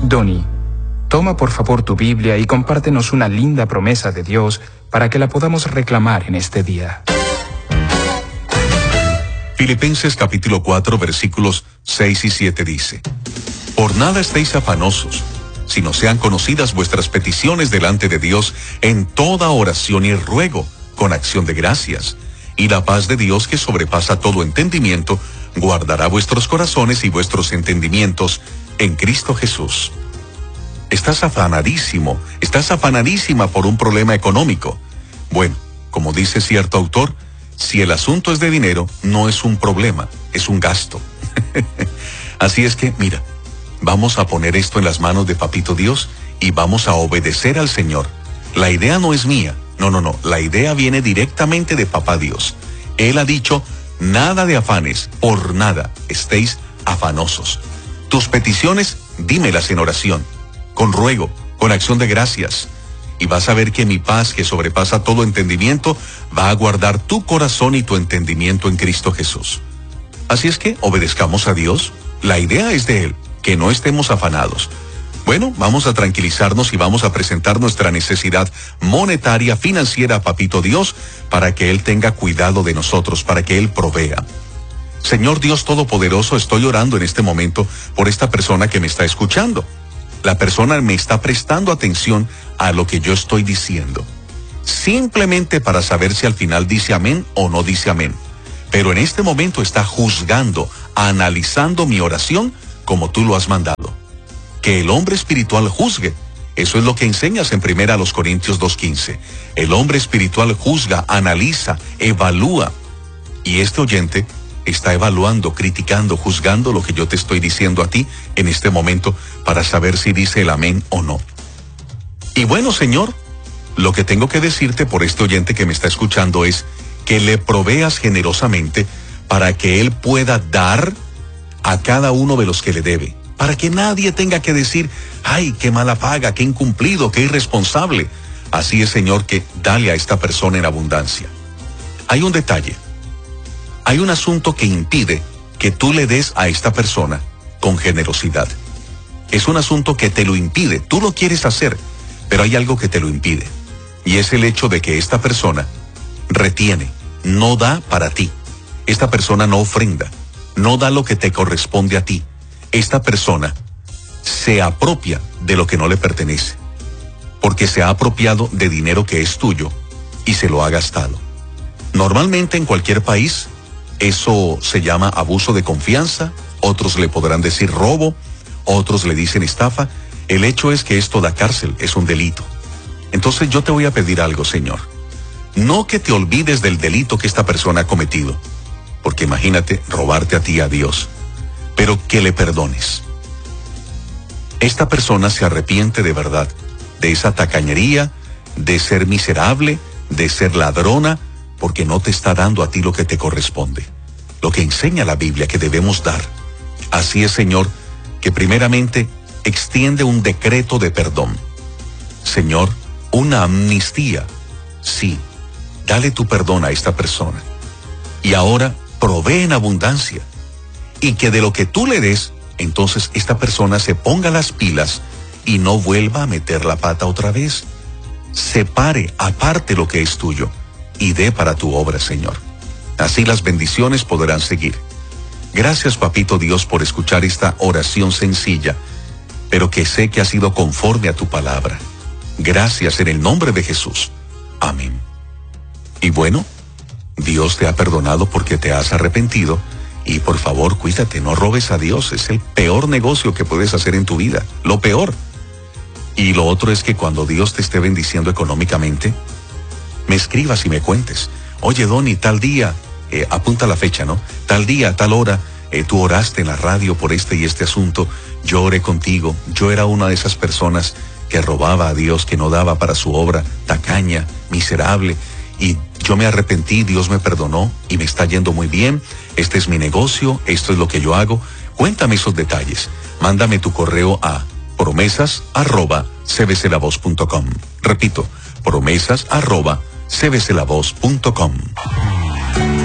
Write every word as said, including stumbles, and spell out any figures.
Donny, toma por favor tu Biblia y compártenos una linda promesa de Dios para que la podamos reclamar en este día. Filipenses capítulo cuatro versículos seis y siete dice: Por nada estéis afanosos, sino sean conocidas vuestras peticiones delante de Dios en toda oración y ruego, con acción de gracias. Y la paz de Dios, que sobrepasa todo entendimiento, guardará vuestros corazones y vuestros entendimientos en Cristo Jesús. Estás afanadísimo, estás afanadísima por un problema económico. Bueno, como dice cierto autor, si el asunto es de dinero, no es un problema, es un gasto. Así es que, mira, vamos a poner esto en las manos de Papito Dios y vamos a obedecer al Señor. La idea no es mía, no, no, no, la idea viene directamente de Papá Dios. Él ha dicho, nada de afanes, por nada estéis afanosos. Tus peticiones, dímelas en oración, con ruego, con acción de gracias. Y vas a ver que mi paz, que sobrepasa todo entendimiento, va a guardar tu corazón y tu entendimiento en Cristo Jesús. Así es que obedezcamos a Dios. La idea es de Él, que no estemos afanados. Bueno, vamos a tranquilizarnos y vamos a presentar nuestra necesidad monetaria, financiera a Papito Dios, para que Él tenga cuidado de nosotros, para que Él provea. Señor Dios Todopoderoso, estoy orando en este momento por esta persona que me está escuchando. La persona me está prestando atención a lo que yo estoy diciendo, simplemente para saber si al final dice amén o no dice amén. Pero en este momento está juzgando, analizando mi oración como tú lo has mandado. Que el hombre espiritual juzgue. Eso es lo que enseñas en primera a los Corintios dos quince. El hombre espiritual juzga, analiza, evalúa. Y este oyente está evaluando, criticando, juzgando lo que yo te estoy diciendo a ti en este momento para saber si dice el amén o no. Y bueno, Señor, lo que tengo que decirte por este oyente que me está escuchando es que le proveas generosamente para que él pueda dar a cada uno de los que le debe, para que nadie tenga que decir, ay, qué mala paga, qué incumplido, qué irresponsable. Así es, Señor, que dale a esta persona en abundancia. Hay un detalle. Hay un asunto que impide que tú le des a esta persona con generosidad. Es un asunto que te lo impide. Tú lo quieres hacer, pero hay algo que te lo impide. Y es el hecho de que esta persona retiene, no da para ti. Esta persona no ofrenda, no da lo que te corresponde a ti. Esta persona se apropia de lo que no le pertenece, porque se ha apropiado de dinero que es tuyo y se lo ha gastado. Normalmente en cualquier país, eso se llama abuso de confianza, otros le podrán decir robo, otros le dicen estafa. El hecho es que esto da cárcel, es un delito. Entonces yo te voy a pedir algo, Señor. No que te olvides del delito que esta persona ha cometido, porque imagínate robarte a ti a Dios, pero que le perdones. Esta persona se arrepiente de verdad de esa tacañería, de ser miserable, de ser ladrona, porque no te está dando a ti lo que te corresponde, lo que enseña la Biblia que debemos dar. Así es, Señor, que primeramente extiende un decreto de perdón. Señor, una amnistía. Sí, dale tu perdón a esta persona. Y ahora provee en abundancia. Y que de lo que tú le des, entonces esta persona se ponga las pilas y no vuelva a meter la pata otra vez. Separe, aparte lo que es tuyo y dé para tu obra, Señor. Así las bendiciones podrán seguir. Gracias, Papito Dios, por escuchar esta oración sencilla, pero que sé que ha sido conforme a tu palabra. Gracias en el nombre de Jesús. Amén. Y bueno, Dios te ha perdonado porque te has arrepentido. Y por favor, cuídate, no robes a Dios. Es el peor negocio que puedes hacer en tu vida. Lo peor. Y lo otro es que cuando Dios te esté bendiciendo económicamente, me escribas y me cuentes. Oye, Donny, tal día, eh, apunta la fecha, ¿no? Tal día, tal hora, eh, tú oraste en la radio por este y este asunto. Yo oré contigo. Yo era una de esas personas que robaba a Dios, que no daba para su obra, tacaña, miserable. Y yo me arrepentí, Dios me perdonó y me está yendo muy bien. Este es mi negocio, esto es lo que yo hago. Cuéntame esos detalles. Mándame tu correo a promesas arroba c b c la voz punto com. Repito, promesas arroba c b c la voz punto com.